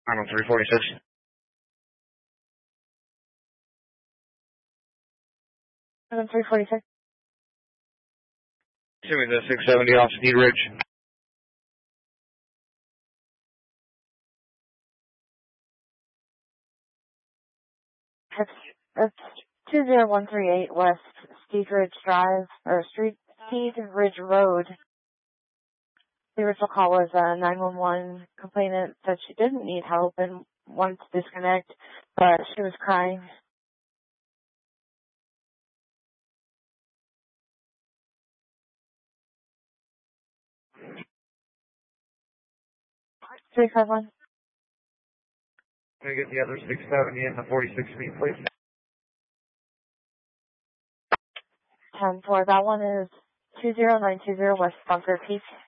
I'm on 346. I'm on 346. Assuming the 670 off Steed Ridge. That's 20138 West Steed Ridge Drive, or Steed Ridge Road. The original call was a 911 complainant said she didn't need help and wanted to disconnect, but she was crying. 351. Can I get the other 670 and the 46 feet, please? 10-4. That one is 20920 West Bunker Peak.